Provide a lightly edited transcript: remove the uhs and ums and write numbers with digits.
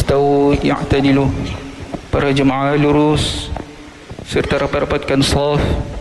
istawu i'tadilu. Para jemaah lurus serta rapat-rapatkan saf.